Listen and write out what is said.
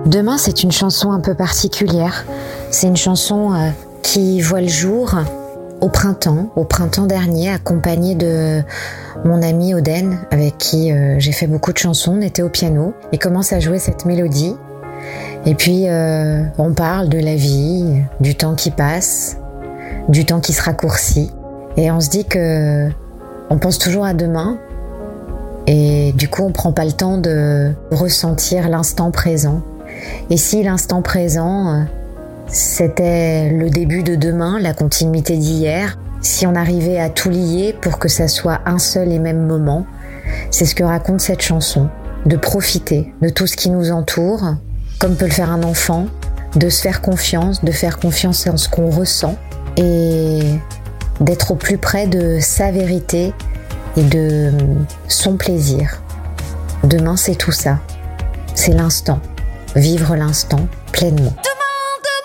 Demain, c'est une chanson un peu particulière. C'est une chanson qui voit le jour au printemps dernier, accompagnée de mon ami Oden, avec qui j'ai fait beaucoup de chansons. On était au piano et commence à jouer cette mélodie. Et puis, on parle de la vie, du temps qui passe, du temps qui se raccourcit. Et on se dit que on pense toujours à demain. Et du coup, on prend pas le temps de ressentir l'instant présent. Et si l'instant présent, c'était le début de demain, la continuité d'hier, si on arrivait à tout lier pour que ça soit un seul et même moment, c'est ce que raconte cette chanson, de profiter de tout ce qui nous entoure, comme peut le faire un enfant, de se faire confiance, de faire confiance en ce qu'on ressent et d'être au plus près de sa vérité et de son plaisir. Demain, c'est tout ça. C'est l'instant. Vivre l'instant pleinement.